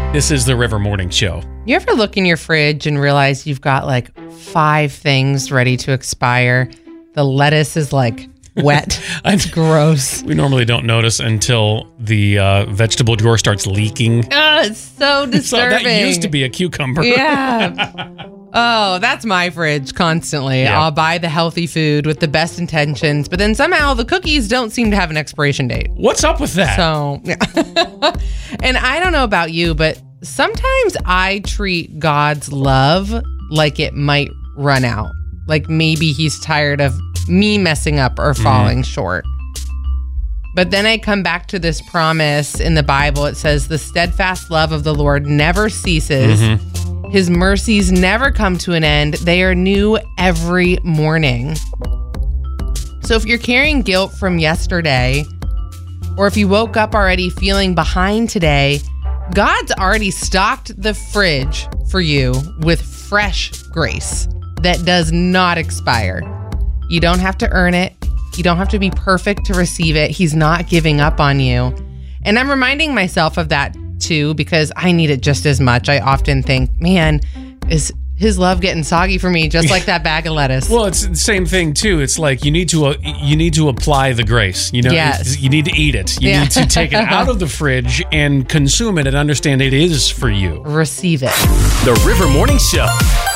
This is the River Morning Show. You ever look in your fridge and realize you've got like 5 things ready to expire? The lettuce is like wet. It's gross. We normally don't notice until the vegetable drawer starts leaking. Oh, it's so disturbing. So that used to be a cucumber. Yeah. Oh, that's my fridge constantly. Yeah. I'll buy the healthy food with the best intentions, but then somehow the cookies don't seem to have an expiration date. What's up with that? So, yeah. And I don't know about you, but sometimes I treat God's love like it might run out. Like maybe he's tired of me messing up or falling short. But then I come back to this promise in the Bible. It says, the steadfast love of the Lord never ceases. His mercies never come to an end. They are new every morning. So if you're carrying guilt from yesterday, or if you woke up already feeling behind today, God's already stocked the fridge for you with fresh grace that does not expire. You don't have to earn it. You don't have to be perfect to receive it. He's not giving up on you. And I'm reminding myself of that too, because I need it just as much. I often think, man, is his love getting soggy for me, just like that bag of lettuce? Well, it's the same thing too. It's like you need to apply the grace. You know, Yes. You need to eat it. You need to take it out of the fridge and consume it and understand it is for you. Receive it. The River Morning Show.